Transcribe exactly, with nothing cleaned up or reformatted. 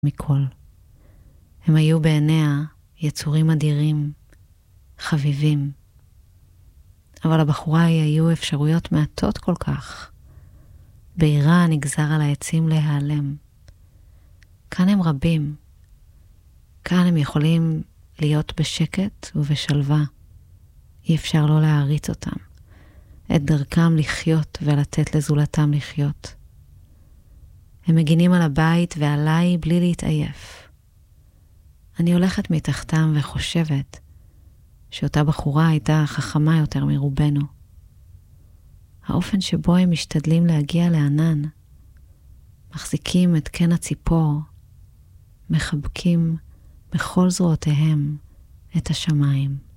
מכל. הם היו בעיניה יצורים אדירים, חביבים. אבל הבחורה היא היו אפשרויות מעטות כל כך. בעירה נגזר על העצים להיעלם. כאן הם רבים. כאן הם יכולים להיות בשקט ובשלווה. אי אפשר לא להעריץ אותם. את דרכם לחיות ולתת לזולתם לחיות. הם מגינים על הבית ועליי בלי להתעייף. אני הולכת מתחתם וחושבת שאותה בחורה הייתה חכמה יותר מרובנו. האופן שבו הם משתדלים להגיע לענן, מחזיקים את קן הציפור, מחבקים בכל זרועותיהם את השמיים.